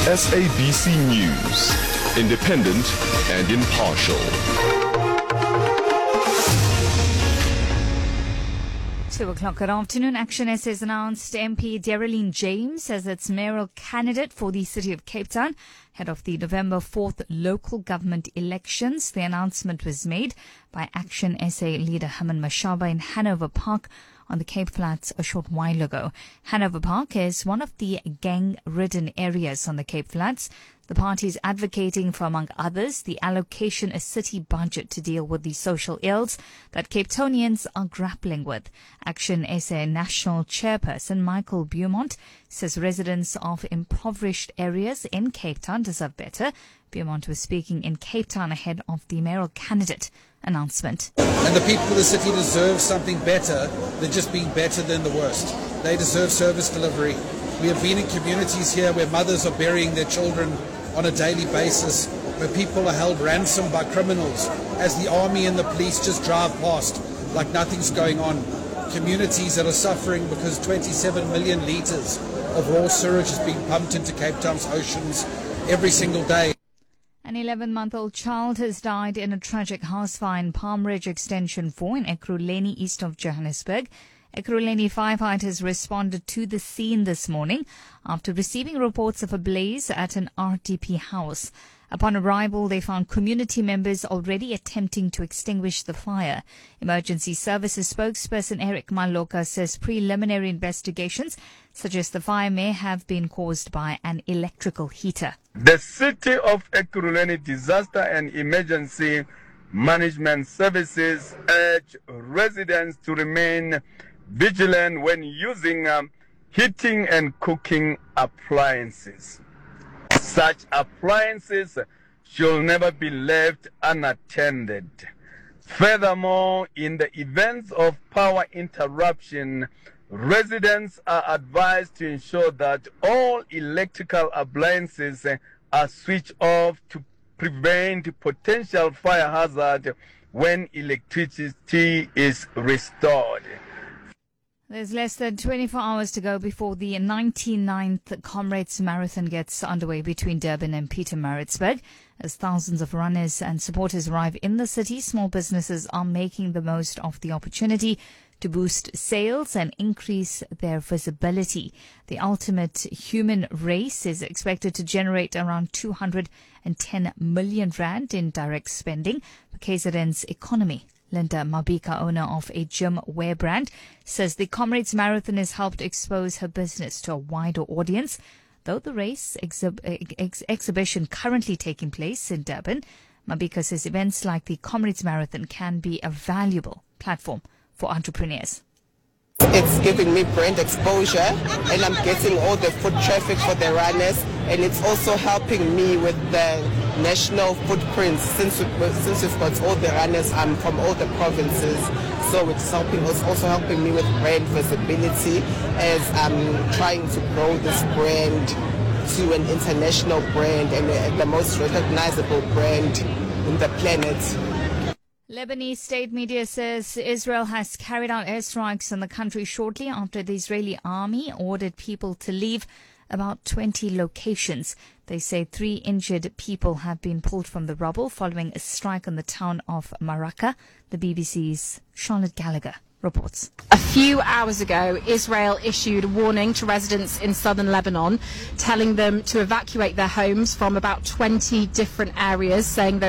SABC News, independent and impartial. 2 o'clock good afternoon. Action SA has announced MP Derelene James as its mayoral candidate for the city of Cape Town ahead of the November 4th local government elections. The announcement was made by Action SA leader Herman Mashaba in Hanover Park on the Cape Flats a short while ago. Hanover Park is one of the gang-ridden areas on the Cape Flats. The party is advocating for, among others, the allocation of city budget to deal with the social ills that Cape Townians are grappling with. Action SA National Chairperson Michael Beaumont says residents of impoverished areas in Cape Town deserve better. Beaumont was speaking in Cape Town ahead of the mayoral candidate announcement. And the people of the city deserve something better than just being better than the worst. They deserve service delivery. We have been in communities here where mothers are burying their children on a daily basis, where people are held ransom by criminals as the army and the police just drive past like nothing's going on. Communities that are suffering because 27 million litres of raw sewage is being pumped into Cape Town's oceans every single day. An 11-month-old child has died in a tragic house fire in Palm Ridge Extension 4 in Ekurhuleni, east of Johannesburg. Ekurhuleni firefighters responded to the scene this morning after receiving reports of a blaze at an RDP house. Upon arrival, they found community members already attempting to extinguish the fire. Emergency Services spokesperson Eric Maloka says preliminary investigations suggest the fire may have been caused by an electrical heater. The City of Ekurhuleni Disaster and Emergency Management Services urge residents to remain vigilant when using heating and cooking appliances. Such appliances should never be left unattended. Furthermore, in the event of power interruption, residents are advised to ensure that all electrical appliances are switched off to prevent potential fire hazard when electricity is restored. There's less than 24 hours to go before the 99th Comrades Marathon gets underway between Durban and Pietermaritzburg. As thousands of runners and supporters arrive in the city, small businesses are making the most of the opportunity to boost sales and increase their visibility. The ultimate human race is expected to generate around 210 million rand in direct spending for KZN's economy. Linda Mabika, owner of a gym wear brand, says the Comrades Marathon has helped expose her business to a wider audience. Though the race exhibition currently taking place in Durban, Mabika says events like the Comrades Marathon can be a valuable platform for entrepreneurs. It's giving me brand exposure and I'm getting all the foot traffic for the runners, and it's also helping me with the national footprints since we've got all the runners from all the provinces. So it's also helping me with brand visibility as I'm trying to grow this brand to an international brand and the most recognizable brand on the planet. Lebanese state media says Israel has carried out airstrikes in the country shortly after the Israeli army ordered people to leave about 20 locations. They say 3 injured people have been pulled from the rubble following a strike on the town of Maraka. The BBC's Charlotte Gallagher reports. A few hours ago, Israel issued a warning to residents in southern Lebanon, telling them to evacuate their homes from about 20 different areas, saying